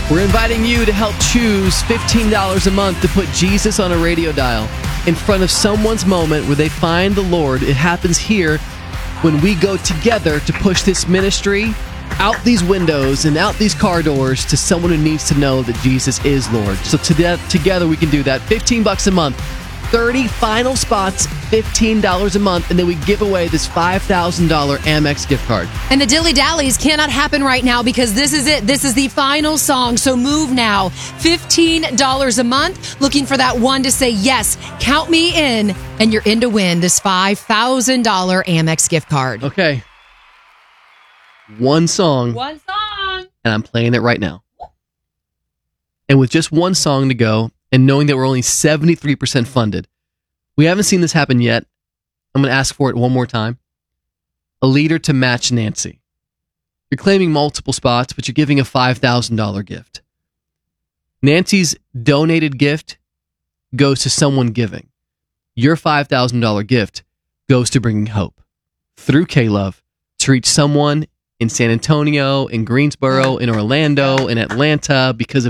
We're inviting you to help choose $15 a month to put Jesus on a radio dial in front of someone's moment where they find the Lord. It happens here when we go together to push this ministry out these windows and out these car doors to someone who needs to know that Jesus is Lord. So together we can do that. $15 a month, 30 final spots, $15 a month, and then we give away this $5,000 Amex gift card. And the dilly-dallies cannot happen right now because this is it. This is the final song, so move now. $15 a month, looking for that one to say, yes, count me in, and you're in to win this $5,000 Amex gift card. Okay. One song. One song. And I'm playing it right now. And with just one song to go, and knowing that we're only 73% funded, we haven't seen this happen yet. I'm going to ask for it one more time. A leader to match Nancy. You're claiming multiple spots, but you're giving a $5,000 gift. Nancy's donated gift goes to someone giving. Your $5,000 gift goes to bringing hope through K-Love to reach someone in San Antonio, in Greensboro, in Orlando, in Atlanta, because of